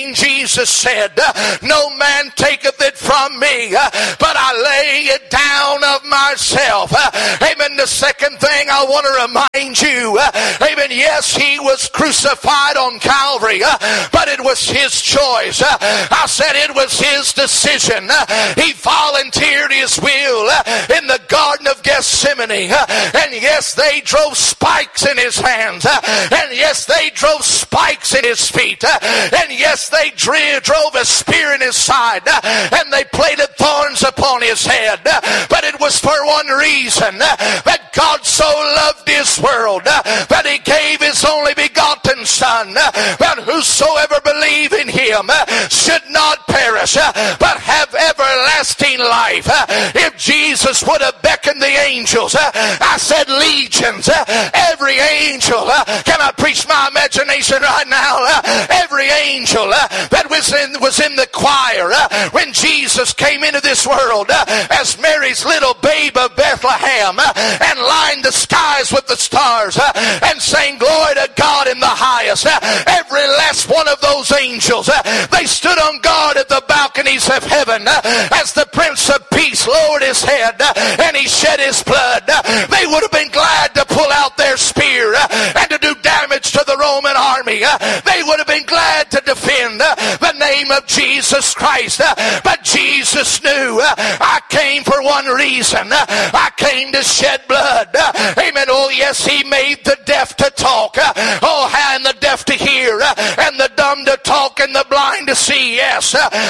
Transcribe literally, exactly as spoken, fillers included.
Jesus said, no man taketh it from me, but I lay it down of myself. Amen. The second thing I want to remind you, amen, yes, he was crucified on Calvary, but it was his choice. I said it was his decision. He volunteered his will in the Garden of Gethsemane. And yes, they drove spikes in his hands. And yes, they drove spikes in his feet. And yes, they drove a spear in his side, and they planted thorns upon his head. But it was for one reason, that God so loved his world, that he gave his only begotten Son, that whosoever believe in him should not perish, but have everlasting life. If Jesus would have beckoned the angels, I said legions, every angel, can I preach my imagination right now? Every angel that was in, was in the choir uh, when Jesus came into this world uh, as Mary's little babe of Bethlehem uh, and lined the skies with the stars uh, and sang glory to God in the highest. Uh, every last one of those angels, uh, they stood on guard at the balconies of heaven uh, as the Prince of Peace lowered his head uh, and he shed his blood. Uh, they would have been glad to pull out their spear uh, and to do damage to the Roman army. Uh, they would have been glad to defend uh, the name of Jesus Christ. Uh, but Jesus knew, uh, I came for one reason. Uh, I came to shed blood. Uh, amen. Oh yes, he made the deaf to talk. Uh, oh, and the deaf to hear. Uh, and the dumb to talk and the blind to see. Yes. Uh,